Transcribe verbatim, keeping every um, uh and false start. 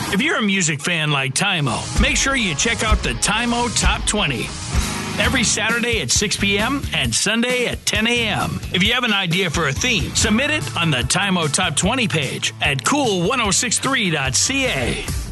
If you're a music fan like Tymo, make sure you check out the Tymo Top twenty. Every Saturday at six p.m. and Sunday at ten a.m. If you have an idea for a theme, submit it on the Tymo Top twenty page at cool ten sixty-three dot c a.